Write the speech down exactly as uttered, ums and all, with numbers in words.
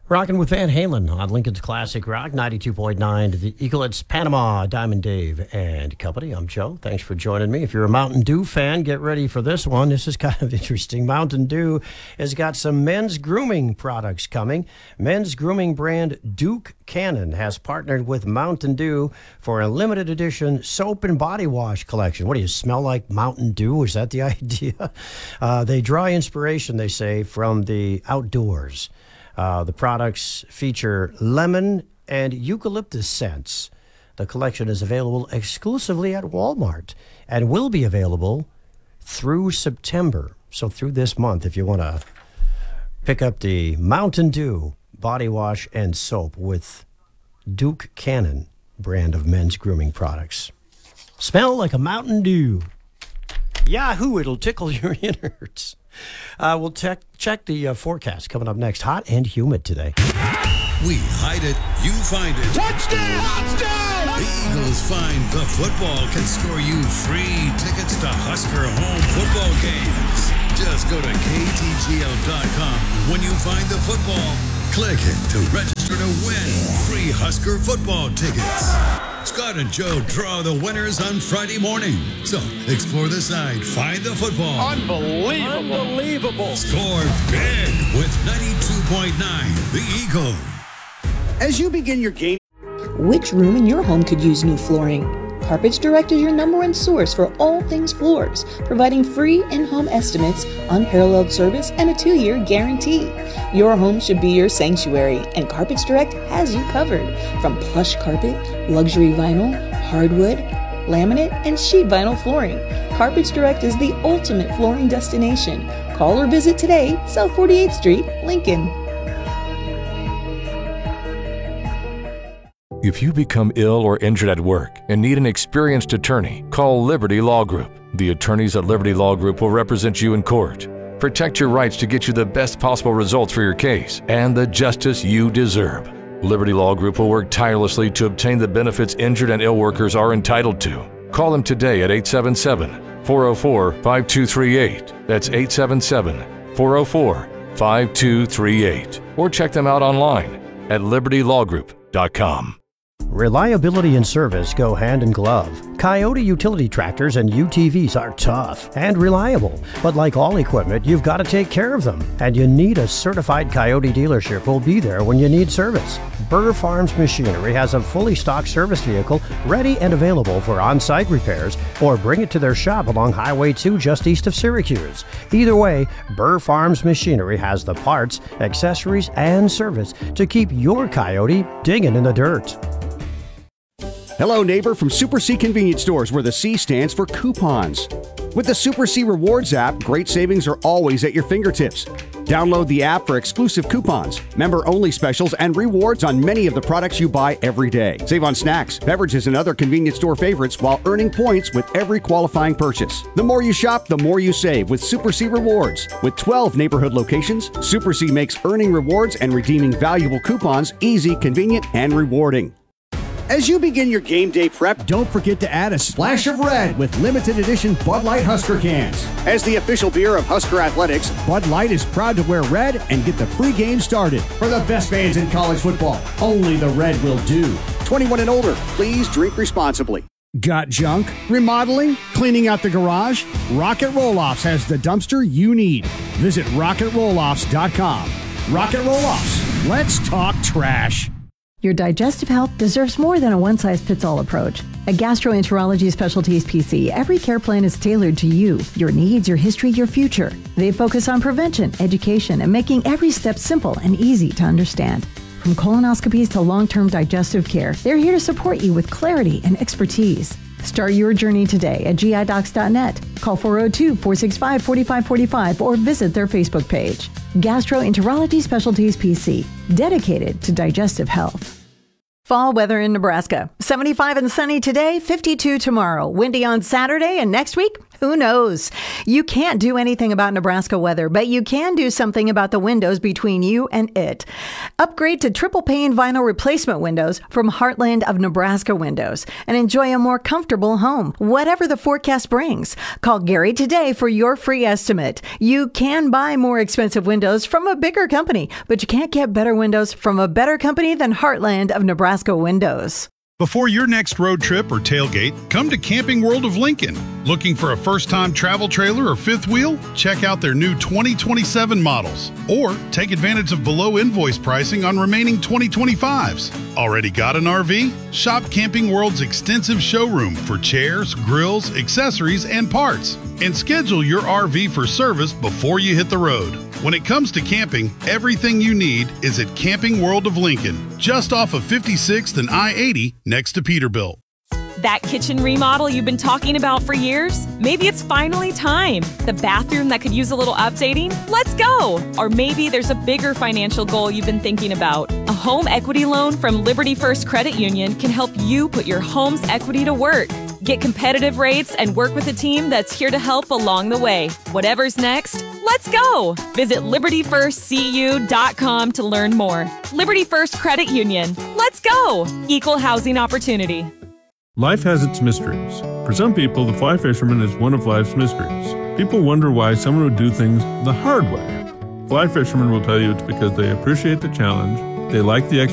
Rocking with Van Halen on Lincoln's Classic Rock, ninety-two point nine to the Eagle. It's Panama, Diamond Dave and company. I'm Joe. Thanks for joining me. If you're a Mountain Dew fan, get ready for this one. This is kind of interesting. Mountain Dew has got some men's grooming products coming. Men's grooming brand Duke Cannon has partnered with Mountain Dew for a limited edition soap and body wash collection. What do you smell like, Mountain Dew? Is that the idea? Uh, they draw inspiration, they say, from the outdoors. Uh, the products feature lemon and eucalyptus scents. The collection is available exclusively at Walmart and will be available through September. So through this month, if you want to pick up the Mountain Dew body wash and soap with Duke Cannon brand of men's grooming products. Smell like a Mountain Dew. Yahoo! It'll tickle your innards. Uh, we'll check check the uh, forecast coming up next. Hot and humid today. We hide it, you find it. Touchdown! Touchdown! The Eagles find the football can score you free tickets to Husker home football games. Just go to K T G L dot com. When you find the football, click it to register to win free Husker football tickets. Scott and Joe draw the winners on Friday morning. So explore the site, find the football. Unbelievable. Unbelievable. Score big with ninety-two point nine The Eagle. As you begin your game, which room in your home could use new flooring? Carpets Direct is your number one source for all things floors, providing free in-home estimates, unparalleled service, and a two-year guarantee. Your home should be your sanctuary, and Carpets Direct has you covered. From plush carpet, luxury vinyl, hardwood, laminate, and sheet vinyl flooring, Carpets Direct is the ultimate flooring destination. Call or visit today, South forty-eighth Street, Lincoln. If you become ill or injured at work and need an experienced attorney, call Liberty Law Group. The attorneys at Liberty Law Group will represent you in court. Protect your rights to get you the best possible results for your case and the justice you deserve. Liberty Law Group will work tirelessly to obtain the benefits injured and ill workers are entitled to. Call them today at eight seven seven, four oh four, five two three eight. That's eight seven seven, four oh four, five two three eight. Or check them out online at liberty law group dot com. Reliability and service go hand in glove. Coyote utility tractors and U T Vs are tough and reliable, but like all equipment, you've got to take care of them, and you need a certified Coyote dealership who'll be there when you need service. Burr Farms Machinery has a fully stocked service vehicle ready and available for on-site repairs, or bring it to their shop along Highway two just east of Syracuse. Either way, Burr Farms Machinery has the parts, accessories, and service to keep your Coyote digging in the dirt. hello, neighbor from Super C Convenience Stores, where the C stands for coupons. With the Super C Rewards app, great savings are always at your fingertips. Download the app for exclusive coupons, member-only specials, and rewards on many of the products you buy every day. Save on snacks, beverages, and other convenience store favorites while earning points with every qualifying purchase. The more you shop, the more you save with Super C Rewards. With twelve neighborhood locations, Super C makes earning rewards and redeeming valuable coupons easy, convenient, and rewarding. As you begin your game day prep, don't forget to add a splash of red with limited edition Bud Light Husker cans. As the official beer of Husker Athletics, Bud Light is proud to wear red and get the free game started. For the best fans in college football, only the red will do. twenty-one and older, please drink responsibly. Got junk? Remodeling? Cleaning out the garage? Rocket Roll-Offs has the dumpster you need. Visit rocket roll offs dot com. Rocket Roll-Offs. Let's talk trash. Your digestive health deserves more than a one-size-fits-all approach. At Gastroenterology Specialties P C, every care plan is tailored to you, your needs, your history, your future. They focus on prevention, education, and making every step simple and easy to understand. From colonoscopies to long-term digestive care, they're here to support you with clarity and expertise. Start your journey today at G I docs dot net. Call four oh two, four six five, four five four five or visit their Facebook page. Gastroenterology Specialties P C, dedicated to digestive health. Fall weather in Nebraska. seventy-five and sunny today, fifty-two tomorrow. Windy on Saturday, and next week, Who knows? You can't do anything about Nebraska weather, but you can do something about the windows between you and it. Upgrade to triple pane vinyl replacement windows from Heartland of Nebraska Windows and enjoy a more comfortable home, whatever the forecast brings. Call Gary today for your free estimate. You can buy more expensive windows from a bigger company, but you can't get better windows from a better company than Heartland of Nebraska Windows. Before your next road trip or tailgate, come to Camping World of Lincoln. Looking for a first-time travel trailer or fifth wheel? Check out their new twenty twenty-seven models. Or take advantage of below invoice pricing on remaining twenty twenty-fives. Already got an R V? Shop Camping World's extensive showroom for chairs, grills, accessories, and parts. And schedule your R V for service before you hit the road. When it comes to camping, everything you need is at Camping World of Lincoln, just off of fifty-sixth and I eighty next to Peterbilt. That kitchen remodel you've been talking about for years? Maybe it's finally time. The bathroom that could use a little updating? Let's go! Or maybe there's a bigger financial goal you've been thinking about. A home equity loan from Liberty First Credit Union can help you put your home's equity to work. Get competitive rates and work with a team that's here to help along the way. Whatever's next, let's go! Visit liberty first c u dot com to learn more. Liberty First Credit Union. Let's go! Equal housing opportunity. Life has its mysteries. For some people, the fly fisherman is one of life's mysteries. People wonder why someone would do things the hard way. Fly fishermen will tell you it's because they appreciate the challenge, they like the